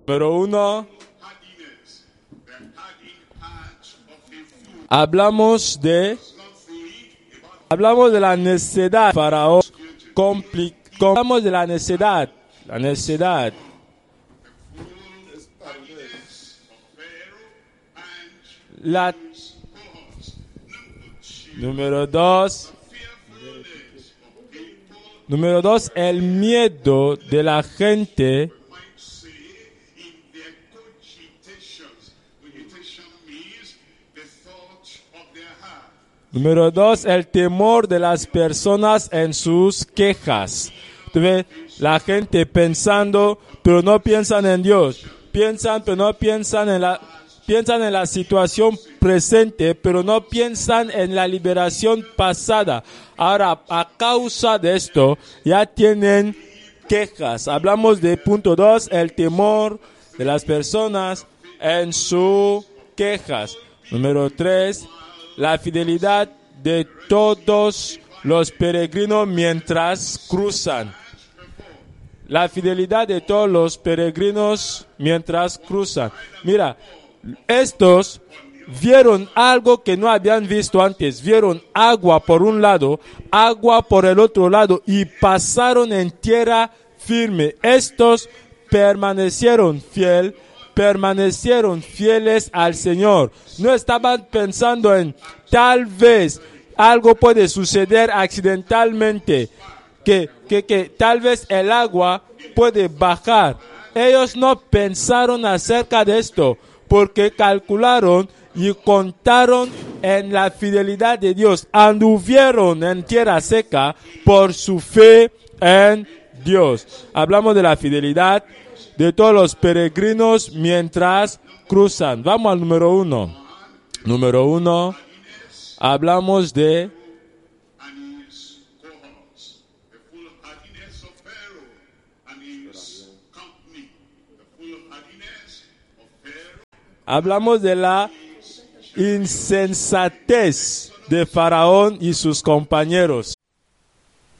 Número 1, hablamos de la necedad. Faraón hablamos de la necedad. Número 2, el miedo de la gente. Número 2, el temor de las personas en sus quejas. ¿Tú ves? La gente pensando, pero no piensan en Dios. Piensan, pero no piensan piensan en la situación presente, pero no piensan en la liberación pasada. Ahora, a causa de esto, ya tienen quejas. Hablamos de punto 2, el temor de las personas en sus quejas. Número 3, la fidelidad de todos los peregrinos mientras cruzan. La fidelidad de todos los peregrinos mientras cruzan. Mira, estos vieron algo que no habían visto antes. Vieron agua por un lado, agua por el otro lado y pasaron en tierra firme. Estos permanecieron fieles al Señor. No estaban pensando en tal vez algo puede suceder accidentalmente, que tal vez el agua puede bajar. Ellos no pensaron acerca de esto porque calcularon y contaron en la fidelidad de Dios. Anduvieron en tierra seca por su fe en Dios. Hablamos de la fidelidad de todos los peregrinos mientras cruzan. Vamos al número 1. Número 1, hablamos de la insensatez de Faraón y sus compañeros.